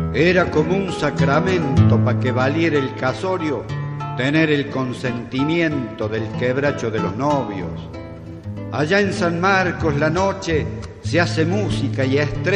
Era como un sacramento pa' que valiera el casorio tener el consentimiento del quebracho de los novios. Allá en San Marcos la noche se hace música y estrella.